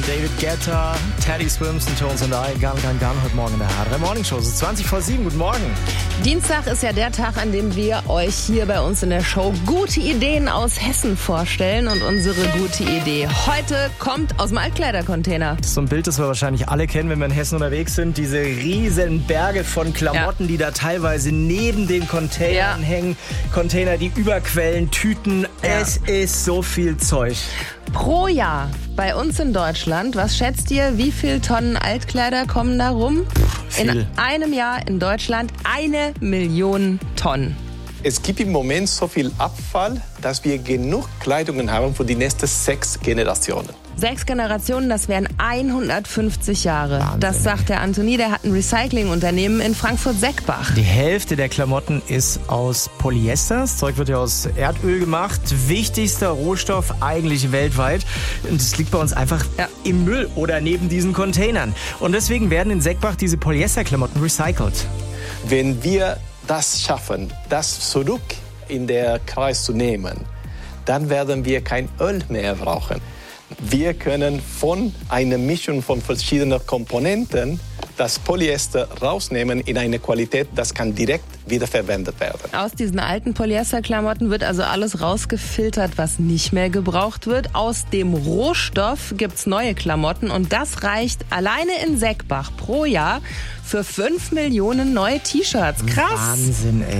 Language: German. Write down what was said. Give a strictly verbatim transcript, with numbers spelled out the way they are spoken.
David Guetta, Teddy Swims und Tones and I, Gun, Gun, Gun, heute Morgen in der H drei Morning Show. Es ist zwanzig vor sieben, guten Morgen. Dienstag ist ja der Tag, an dem wir euch hier bei uns in der Show gute Ideen aus Hessen vorstellen. Und unsere gute Idee heute kommt aus dem Altkleidercontainer. Das ist so ein Bild, das wir wahrscheinlich alle kennen, wenn wir in Hessen unterwegs sind. Diese riesen Berge von Klamotten, ja. die da teilweise neben den Containern ja. hängen. Container, die überquellen, Tüten. Ja. Es ist so viel Zeug. Pro Jahr bei uns in Deutschland, was schätzt ihr, wie viel Tonnen Altkleider kommen da rum? Viel. In einem Jahr in Deutschland eine Million Tonnen. Es gibt im Moment so viel Abfall, dass wir genug Kleidungen haben für die nächsten sechs Generationen. Sechs Generationen, das wären hundertfünfzig Jahre. Wahnsinn. Das sagt der Antoni, der hat ein Recyclingunternehmen in Frankfurt-Seckbach. Die Hälfte der Klamotten ist aus Polyester. Das Zeug wird ja aus Erdöl gemacht. Wichtigster Rohstoff eigentlich weltweit. Und es liegt bei uns einfach ja. im Müll oder neben diesen Containern. Und deswegen werden in Seckbach diese Polyesterklamotten recycelt. Wenn wir das schaffen, das zurück in den Kreis zu nehmen, dann werden wir kein Öl mehr brauchen. Wir können von einer Mischung von verschiedenen Komponenten das Polyester rausnehmen in eine Qualität, das kann direkt wiederverwendet werden. Aus diesen alten Polyesterklamotten wird also alles rausgefiltert, was nicht mehr gebraucht wird. Aus dem Rohstoff gibt's neue Klamotten und das reicht alleine in Seckbach pro Jahr für fünf Millionen neue T-Shirts. Krass! Wahnsinn, ey.